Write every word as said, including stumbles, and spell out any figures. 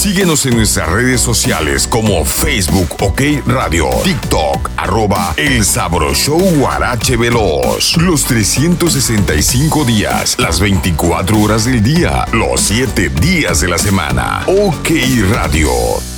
Síguenos en nuestras redes sociales como Facebook OK Radio, TikTok, arroba El Sabro Show Guarache Veloz. Los trescientos sesenta y cinco días, las veinticuatro horas del día, los siete días de la semana. OK Radio.